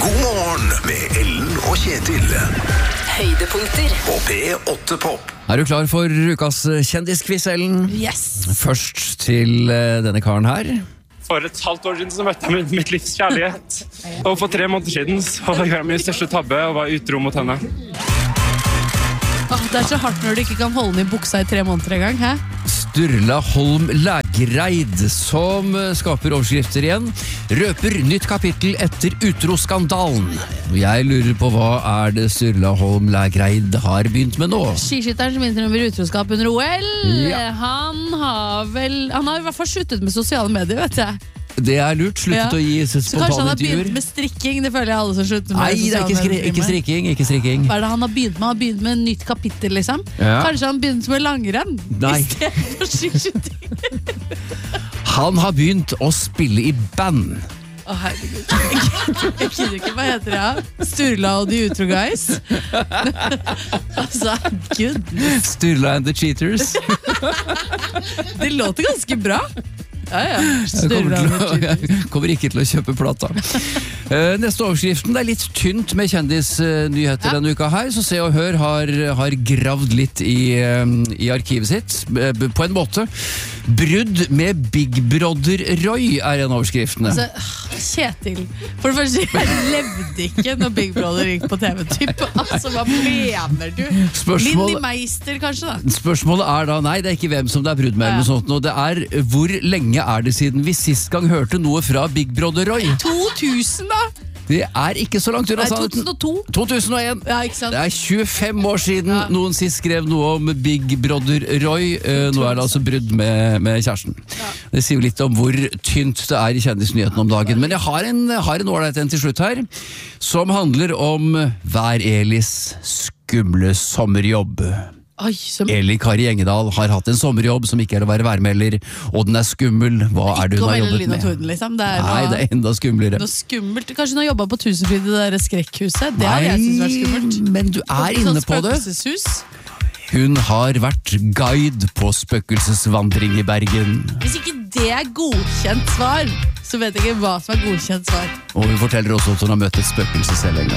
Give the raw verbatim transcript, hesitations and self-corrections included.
God morgen med Ellen og Kjetil. Høydepunkter På P åtte Pop. Er du klar for ukas kjendisquiz, Ellen? Yes. Først til uh, denne karen her. For et halvt år siden så møtte jeg mitt livs kjærlighet. Og for tre måneder siden så gjorde jeg min største tabbe og var utro mot henne. Åh, det er så hardt når du ikke kan holde den i buksa i tre måneder en gang, hæ? Sturla Holm Lægreid, som skaper overskrifter igjen, røper nytt kapittel etter utroskandalen. Jeg lurer på hva er det Sturla Holm Lægreid har begynt med nå? Skiskytteren som innrømmer utroskap under O L. Ja. Han har vel Han har i hvert fall sluttet med sosiale medier, vet jeg. Det er lurt, sluttet Ja. å gi Så kanskje spontane han har begynt intervjuer. med strikking. Det føler jeg alle som slutter med Nei, det er ikke, sosiale skri medier. ikke strikking, ikke strikking. Hva er det han har begynt med? Han har begynt med en nytt kapittel, liksom. Ja. Kanskje han begynt med langrenn Nei. i stedet for skiskytting. Han har begynt å spille i band. Å, herregud. Jeg kjenner ikke, hva heter det? Ja? Sturla og de utro guys. Altså, gud. Sturla and the Cheaters. Det låter ganske bra. Ja, ja. Jeg kommer, Sturla og de til å, Cheaters. jeg kommer ikke til å kjøpe plata. Eh, Neste overskriften, det er litt tynt med kjendisnyheter Ja. denne uka her, så Se og Hør har, har gravd litt i, eh, i arkivet sitt, eh, på en måte. Brudd med Big Brother Roy er en av overskriftene. Altså, Kjetil, for det første, jeg levde ikke når Big Brother gikk på T V-typ. Altså, hva mener du? Spørsmål- Linni Meister, kanskje da? Spørsmålet er da, nei, det er ikke hvem som det er brudd med, eller noe sånt, og det er hvor lenge er det siden vi sist gang hørte noe fra Big Brother Roy? to tusen da? Det er ikke så langt unna Nei, to sannheten. tusen og to. to tusen og en. Ja, ikke sant? Det er tjuefem år siden Ja. noen sist skrev noe om Big Brother Roy. Eh, Nå er det altså brudd med, med kjæresten. Det sier jo litt om hvor tynt det er i kjendisnyheten om dagen. Men jeg har en har en ålreit en til slutt her, som handler om Vær Elis skumle sommerjobb. Oi, som Eli Kari Engedal har hatt en sommerjobb som ikke er å være værmelder, og den er skummel. Hva er det hun ikke å har melde jobbet lyn og med? torden, liksom. Det er Nei, noe, det er enda skumlere. noe skummelt. Kanskje hun har jobbet på Tusenfryd, det der skrekkhuset. Det hadde jeg synes vært skummelt. men du er Sånn inne på det. spøkelseshus. Hun har vært guide på spøkelsesvandring i Bergen. Hvis ikke det er godkjent svar, så vet jeg ikke hva som er godkjent svar. Og hun forteller også at hun har møtt et spøkelse selv en gang.